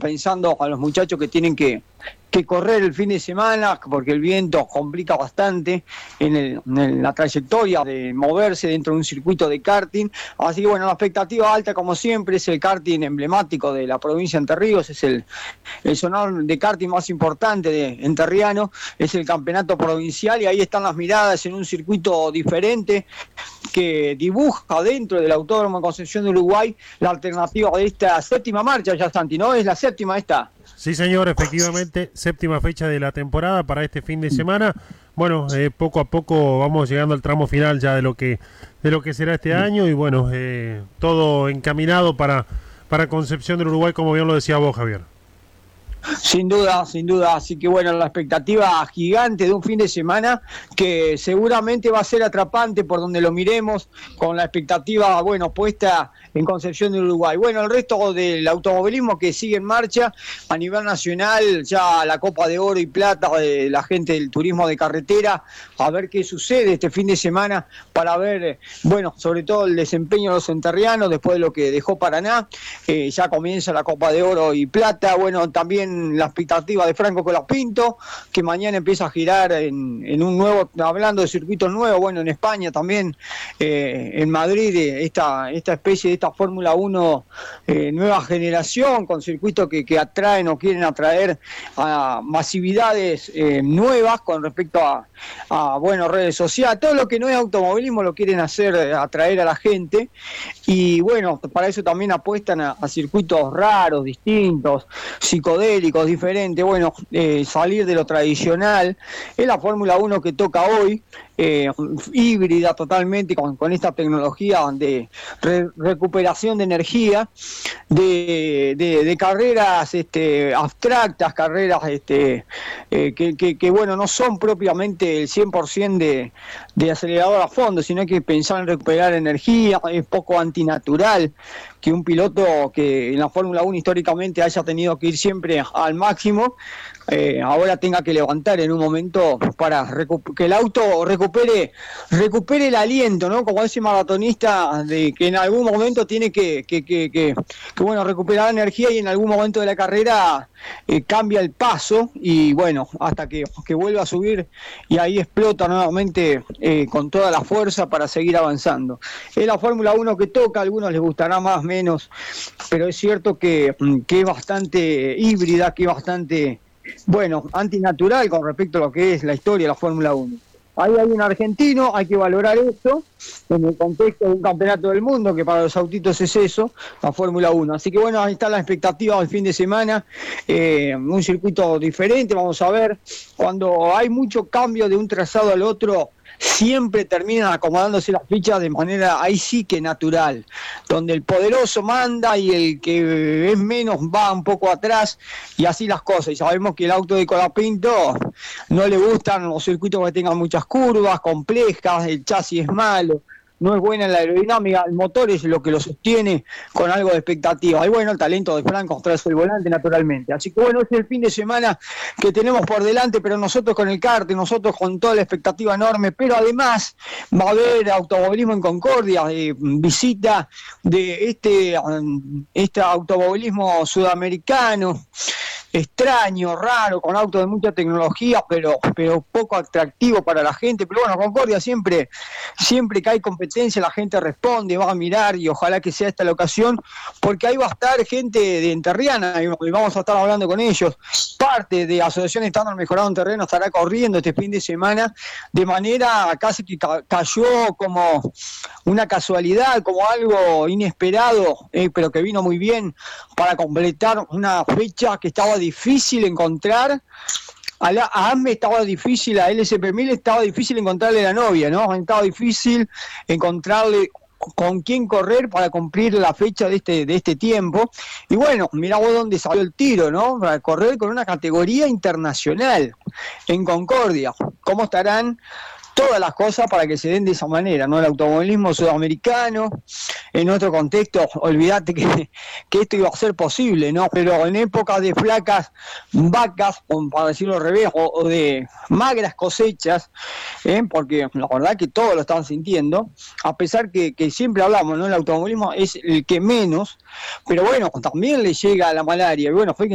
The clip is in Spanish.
pensando a los muchachos que tienen que correr el fin de semana, porque el viento complica bastante en la trayectoria de moverse dentro de un circuito de karting. Así que bueno, la expectativa alta, como siempre, es el karting emblemático de la provincia de Entre Ríos, es el zonal de karting más importante de entrerriano, es el campeonato provincial, y ahí están las miradas en un circuito diferente que dibuja dentro del Autódromo Concepción de Uruguay la alternativa de esta séptima marcha, ya Santi, ¿no? Es la séptima esta. Sí, señor, efectivamente, séptima fecha de la temporada para este fin de semana. Bueno, poco a poco vamos llegando al tramo final ya de lo que será este año, y bueno, todo encaminado para Concepción del Uruguay, como bien lo decía vos, Javier. Sin duda, así que bueno, la expectativa gigante de un fin de semana que seguramente va a ser atrapante por donde lo miremos, con la expectativa, bueno, puesta en Concepción del Uruguay. Bueno, el resto del automovilismo que sigue en marcha a nivel nacional, ya la Copa de Oro y Plata de la gente del turismo de carretera, a ver qué sucede este fin de semana para ver, bueno, sobre todo el desempeño de los entrerrianos después de lo que dejó Paraná. Ya comienza la Copa de Oro y Plata, bueno, también la expectativa de Franco Colapinto, que mañana empieza a girar en un nuevo, hablando de circuitos nuevos, bueno, en España también, en Madrid, esta especie de esta Fórmula 1 nueva generación, con circuitos que atraen o quieren atraer a masividades nuevas con respecto a bueno, redes sociales, todo lo que no es automovilismo lo quieren hacer atraer a la gente, y bueno, para eso también apuestan a circuitos raros, distintos, psicodélicos, diferentes, bueno, salir de lo tradicional. Es la Fórmula 1 que toca hoy, híbrida totalmente, con esta tecnología de recuperación de energía, de carreras abstractas, carreras que bueno, no son propiamente el 100% de acelerador a fondo, sino hay que pensar en recuperar energía. Es poco antinatural que un piloto que en la Fórmula 1 históricamente haya tenido que ir siempre al máximo, ahora tenga que levantar en un momento para que el auto recupere el aliento, ¿no? Como ese maratonista de que en algún momento tiene que bueno, recuperar energía, y en algún momento de la carrera cambia el paso, y bueno, hasta que vuelva a subir, y ahí explota nuevamente con toda la fuerza para seguir avanzando. Es la Fórmula 1 que toca, a algunos les gustará más, menos, pero es cierto que es bastante híbrida, que es bastante, bueno, antinatural con respecto a lo que es la historia de la Fórmula 1. Ahí hay un argentino, hay que valorar esto en el contexto de un campeonato del mundo, que para los autitos es eso, la Fórmula 1. Así que bueno, ahí está la expectativa del fin de semana, un circuito diferente. Vamos a ver, cuando hay mucho cambio de un trazado al otro, siempre terminan acomodándose las fichas de manera, ahí sí que natural, donde el poderoso manda y el que es menos va un poco atrás, y así las cosas. Y sabemos que el auto de Colapinto no le gustan los circuitos que tengan muchas curvas complejas, el chasis es malo, no es buena en la aerodinámica, el motor es lo que lo sostiene con algo de expectativa. Y bueno, el talento de Franco tras el volante, naturalmente. Así que bueno, es el fin de semana que tenemos por delante, pero nosotros con el karting, nosotros con toda la expectativa enorme, pero además va a haber automovilismo en Concordia, visita de este automovilismo sudamericano, extraño, raro, con autos de mucha tecnología, pero poco atractivo para la gente. Pero bueno, Concordia siempre que hay competencia la gente responde, va a mirar, y ojalá que sea esta la ocasión, porque ahí va a estar gente de Entrerriana y vamos a estar hablando con ellos. Parte de Asociación Estándar Mejorado en Terreno estará corriendo este fin de semana, de manera casi que cayó como una casualidad, como algo inesperado, pero que vino muy bien para completar una fecha que estaba difícil encontrar. A AME estaba difícil, a LSP1000 estaba difícil encontrarle la novia, ¿no? Estaba difícil encontrarle con quién correr para cumplir la fecha de este tiempo. Y bueno, mirá vos dónde salió el tiro, ¿no? Para correr con una categoría internacional en Concordia. ¿Cómo estarán todas las cosas para que se den de esa manera, ¿no? El automovilismo sudamericano, en otro contexto, olvídate que esto iba a ser posible, ¿no? Pero en épocas de flacas vacas, para decirlo al revés, o de magras cosechas, porque la verdad que todos lo están sintiendo, a pesar que siempre hablamos, ¿no? El automovilismo es el que menos, pero bueno, también le llega la malaria, y bueno, fue